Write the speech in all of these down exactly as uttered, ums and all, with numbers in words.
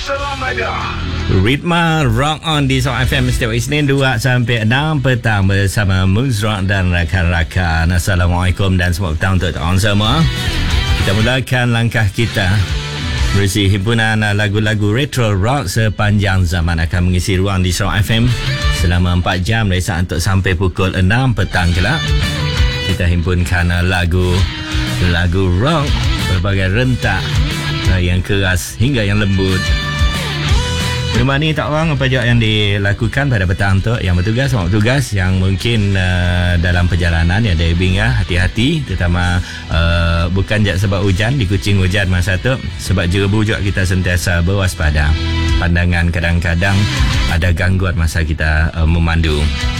Ritma Rock On di Soul F M setiap Isnin dua sampai enam petang bersama Muzrock dan rakan-rakan. Assalamualaikum dan selamat petang untuk tuan semua. Kita mulakan langkah kita berisi himpunan lagu-lagu retro rock sepanjang zaman akan mengisi ruang di Soul F M selama empat jam dari saat untuk sampai pukul enam petang kelak. Kita himpunkan lagu lagu rock berbagai rentak yang keras hingga yang lembut. Rumah ni tak orang apa je yang dilakukan pada petang tu. Yang bertugas, orang bertugas yang mungkin uh, dalam perjalanan ya driving ya, hati-hati terutama uh, bukan je sebab hujan, di Kuching hujan masa tu, sebab jerebu juga kita sentiasa berwaspada. Pandangan kadang-kadang ada gangguan masa kita uh, memandu.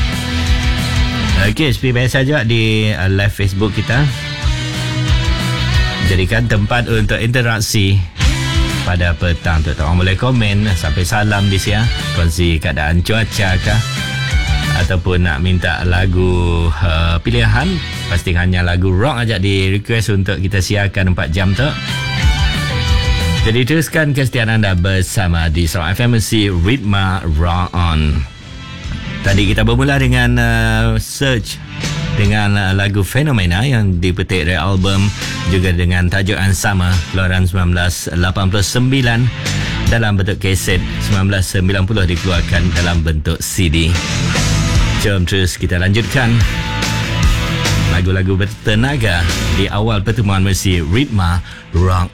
Okey, seperti biasa juga di uh, live Facebook kita. Jadikan tempat untuk interaksi pada petang tu. Orang boleh komen, sampai salam di sini, kongsi keadaan cuaca kah, ataupun nak minta lagu uh, pilihan, pasti hanya lagu rock aja di request untuk kita siarkan empat jam tu. Jadi teruskan kesetiaan anda bersama di Soul F M C Ritma Rock On. Tadi kita bermula dengan uh, search dengan uh, lagu Fenomena yang dipetik dari album juga dengan tajuk yang sama, keluaran sembilan belas lapan puluh sembilan, dalam bentuk kaset, sembilan belas sembilan puluh dikeluarkan dalam bentuk C D. Jom terus kita lanjutkan lagu-lagu bertenaga di awal pertemuan mesti Ritma Rock